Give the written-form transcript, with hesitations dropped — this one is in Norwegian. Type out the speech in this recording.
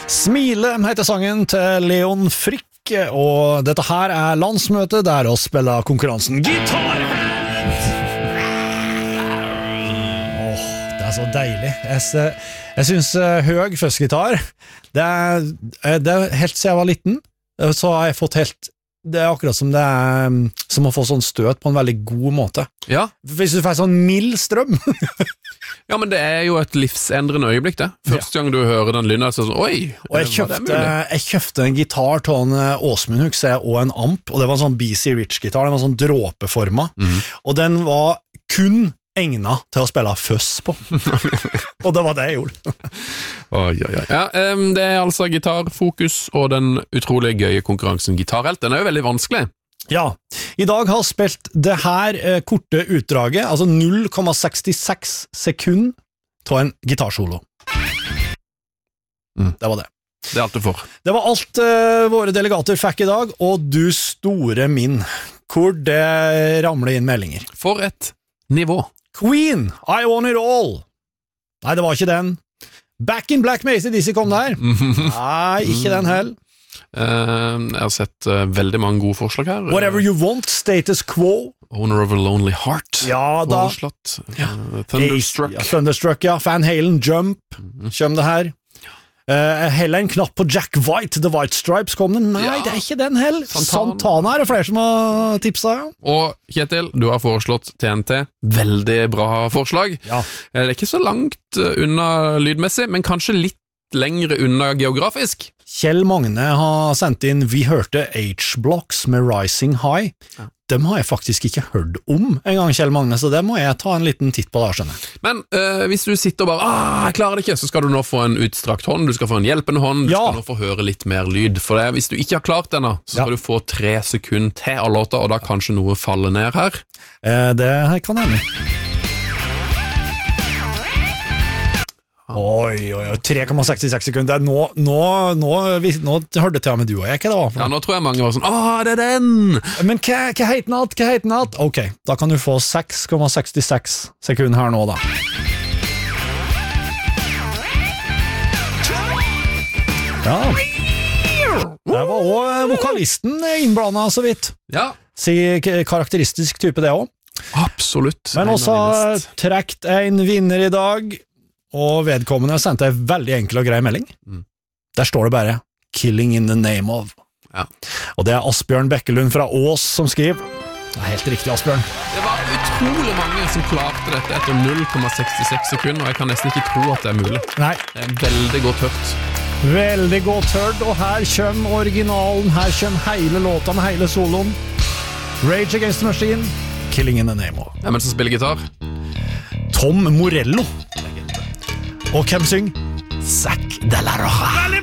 Smile heter sangen til Leon Frick, og dette her landsmøtet der oss spiller konkurransen Gitar! Det så deilig. Jeg synes høy fødselsgitar, det helt siden jeg var liten, så har jeg fått helt det akkurat som det som å få sånn støt på en veldig god måte. Ja. Hvis du får sånn mild strøm. Ja, men det jo et livsendrende øyeblikk, det. Første gang du hører den lyden, så sånn, oi! Og jeg kjøpte en gitar til en Åsmund Hukse og en amp, og det var en sånn BC Rich-gitar, den var sånn dråpeforma, og den var kun egnet til å spille føss på. Og det var det jeg gjorde. Ja, det altså gitarfokus og den utrolig gøye konkurransen Gitarhelt. Den jo veldig vanskelig. Ja, i dag har spilt det her korte utdraget, altså 0,66 sekund til en gitarsolo. Det var det. Det alt du får. Det var alt våre delegater fikk i dag, og du store min, hvor det ramler inn meldinger. For et nivå. Queen, I Want It All. Nei, det var ikke den. Back in Black med AC/DC kom der. Nei, ikke den heller. Jeg har sett veldig mange gode forslag her. Whatever You Want, Status Quo. Owner of a Lonely Heart. Ja, da. Thunderstruck. Thunderstruck, ja. Van Halen, Jump. Kjøm det her. Heller en knapp på Jack White, The White Stripes kom den. Nei, det ikke den heller. Santana det flere som har tipset. Og Kjetil, du har foreslått TNT. Veldig bra forslag. Ja. Det ikke så langt unna lydmessig, men kanskje litt lengre unna geografisk. Kjell Magne har sendt inn Vi hørte H-Blocks med Rising High. Dem har jeg faktisk ikke hørt om en gang, Kjell Magne, så det må jeg ta en liten titt på da, skjønner jeg. Men hvis du sitter og bare, jeg klarer det ikke, så skal du nå få en utstrakt hånd, du skal få en hjelpende hånd, du skal nå få høre litt mer lyd, for det, hvis du ikke har klart denne, så skal du få 3 sekunder til av låta, og da kanskje noe faller ned her. Det kan jeg med. Oi, 3,66 sekunder. Nå hørte til med du og jeg, ikke det var? Ja, nå tror jeg mange var sånn, det den! Men hva heter den alt? Ok, da kan du få 6,66 sekunder her nå da. Ja. Det var også vokalisten innblandet så vidt. Ja. Karakteristisk type det også. Absolutt. Men også trekt en vinner i dag, og vedkommende sendte en veldig enkel og grei melding. Der står det bare Killing in the name of. Ja. Og det Asbjørn Bekkelund fra Ås som skriver. Det helt riktig, Asbjørn. Det var utrolig mange som klarte dette etter 0,66 sekunder, og jeg kan nesten ikke tro at det mulig. Nei. Det veldig godt hørt. Veldig godt hørt, og her kommer originalen, her kommer hele låta med hele soloen. Rage Against the Machine, Killing in the name of. Hvem som spiller gitar? Tom Morello. Og hvem synger? Zack de la Rocha.